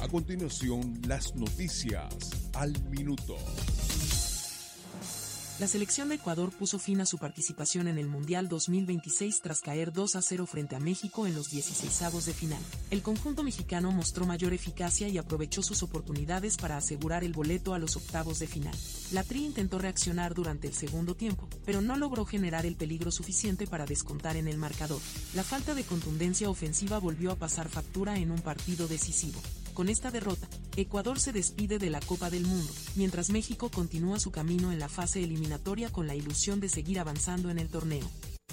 A continuación, las noticias al minuto. La selección de Ecuador puso fin a su participación en el Mundial 2026 tras caer 2-0 frente a México en los 16avos de final. El conjunto mexicano mostró mayor eficacia y aprovechó sus oportunidades para asegurar el boleto a los octavos de final. La Tri intentó reaccionar durante el segundo tiempo, pero no logró generar el peligro suficiente para descontar en el marcador. La falta de contundencia ofensiva volvió a pasar factura en un partido decisivo. Con esta derrota, Ecuador se despide de la Copa del Mundo, mientras México continúa su camino en la fase eliminatoria con la ilusión de seguir avanzando en el torneo.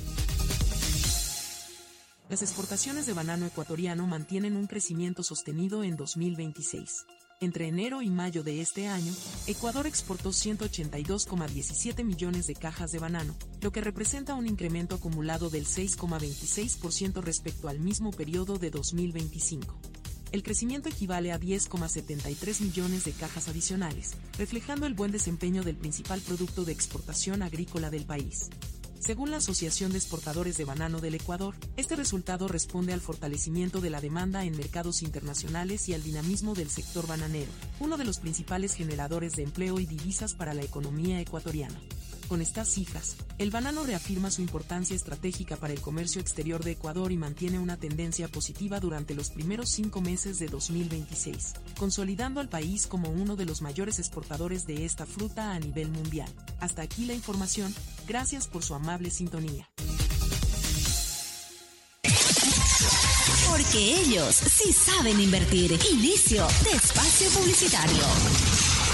Las exportaciones de banano ecuatoriano mantienen un crecimiento sostenido en 2026. Entre enero y mayo de este año, Ecuador exportó 182,17 millones de cajas de banano, lo que representa un incremento acumulado del 6,26% respecto al mismo periodo de 2025. El crecimiento equivale a 10,73 millones de cajas adicionales, reflejando el buen desempeño del principal producto de exportación agrícola del país. Según la Asociación de Exportadores de Banano del Ecuador, este resultado responde al fortalecimiento de la demanda en mercados internacionales y al dinamismo del sector bananero, uno de los principales generadores de empleo y divisas para la economía ecuatoriana. Con estas cifras, el banano reafirma su importancia estratégica para el comercio exterior de Ecuador y mantiene una tendencia positiva durante los primeros 5 meses de 2026, consolidando al país como uno de los mayores exportadores de esta fruta a nivel mundial. Hasta aquí la información, gracias por su amable sintonía. Porque ellos sí saben invertir. Inicio de espacio publicitario.